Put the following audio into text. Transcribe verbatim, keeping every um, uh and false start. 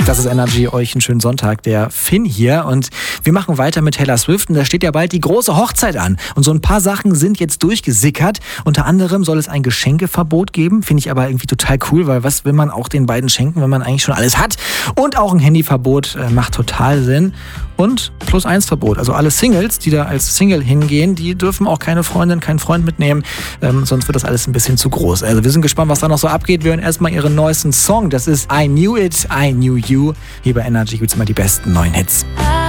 Das ist Energy, euch einen schönen Sonntag. Der Finn hier und wir machen weiter mit Taylor Swift und da steht ja bald die große Hochzeit an. Und so ein paar Sachen sind jetzt durchgesickert. Unter anderem soll es ein Geschenkeverbot geben. Finde ich aber irgendwie total cool, weil was will man auch den beiden schenken, wenn man eigentlich schon alles hat? Und auch ein Handyverbot äh, macht total Sinn. Und Plus-eins-Verbot. Also alle Singles, die da als Single hingehen, die dürfen auch keine Freundin, keinen Freund mitnehmen. Ähm, sonst wird das alles ein bisschen zu groß. Also wir sind gespannt, was da noch so abgeht. Wir hören erstmal ihren neuesten Song. Das ist I Knew It, I Knew You. Hier bei Energy gibt es immer die besten neuen Hits.